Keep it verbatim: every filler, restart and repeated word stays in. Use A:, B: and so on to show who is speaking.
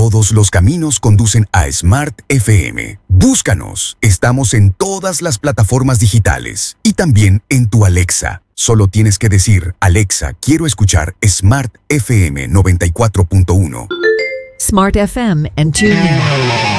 A: Todos los caminos conducen a Smart F M. Búscanos. Estamos en todas las plataformas digitales y también en tu Alexa. Solo tienes que decir, Alexa, quiero escuchar Smart F M noventa y cuatro punto uno.
B: Smart F M and TuneIn.